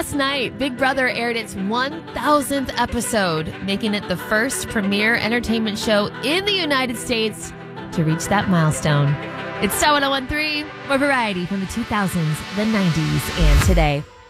Last night, Big Brother aired its 1,000th episode, making it the first premier entertainment show in the United States to reach that milestone. It's Star 1013, more variety from the 2000s, the 90s, and today.